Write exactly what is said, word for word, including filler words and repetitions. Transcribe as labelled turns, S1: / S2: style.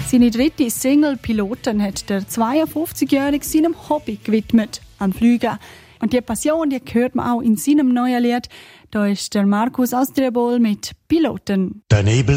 S1: Seine dritte Single «Piloten» hat der zweiundfünfzigjährige seinem Hobby gewidmet, am Fliegen. Und die Passion, die hört man auch in seinem neuen Lied. Da ist der Markus Austriabol mit «Piloten».
S2: Der Nebel